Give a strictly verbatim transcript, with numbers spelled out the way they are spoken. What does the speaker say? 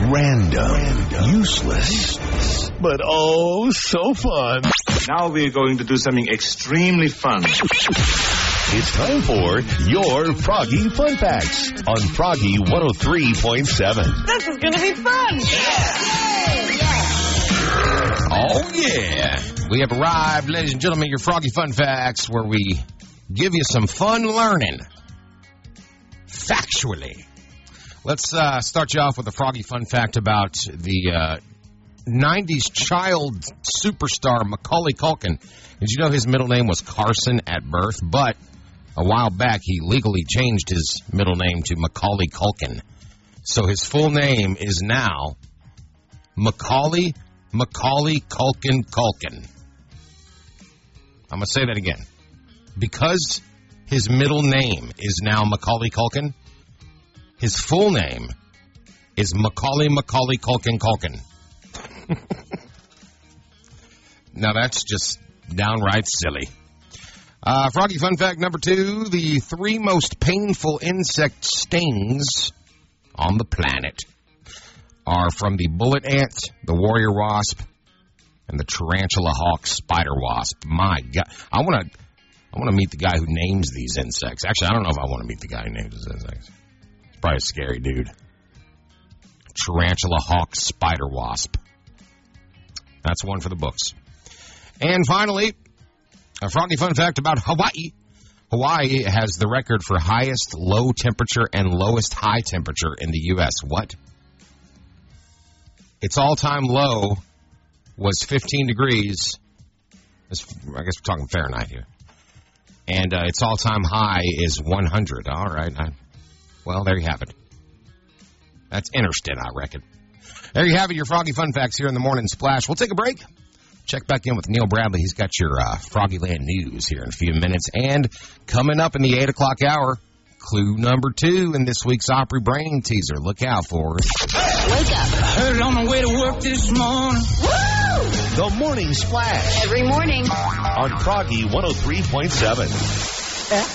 Random. Random. Useless. But oh, so fun. Now we're going to do something extremely fun. It's time for Your Froggy Fun Facts on Froggy one oh three point seven. This is going to be fun. Yeah. Yeah. Oh, yeah. We have arrived, ladies and gentlemen, Your Froggy Fun Facts, where we give you some fun learning. Factually. Let's uh, start you off with a Froggy Fun Fact about the uh, nineties child superstar Macaulay Culkin. Did you know his middle name was Carson at birth? But a while back, he legally changed his middle name to Macaulay Culkin. So his full name is now Macaulay Macaulay Culkin Culkin. I'm going to say that again. Because his middle name is now Macaulay Culkin, his full name is Macaulay Macaulay Culkin Culkin. Now that's just downright silly. Uh, Froggy Fun Fact number two, the three most painful insect stings on the planet are from the bullet ant, the warrior wasp, and the tarantula hawk spider wasp. My God. I want to I want to meet the guy who names these insects. Actually, I don't know if I want to meet the guy who names these insects. He's probably a scary dude. Tarantula hawk spider wasp. That's one for the books. And finally, a Froggy Fun Fact about Hawaii. Hawaii has the record for highest low temperature and lowest high temperature in the U S What? Its all-time low was fifteen degrees. I guess we're talking Fahrenheit here. And uh, its all-time high is one hundred. All right. I, well, there you have it. That's interesting, I reckon. There you have it, your Froggy Fun Facts here in the Morning Splash. We'll take a break. Check back in with Neil Bradley. He's got your uh, Froggyland news here in a few minutes. And coming up in the eight o'clock hour, clue number two in this week's Opry Brain teaser. Look out for it. Wake up. I heard it on the way to work this morning. Woo! The Morning Splash. Every morning. On Froggy one oh three point seven.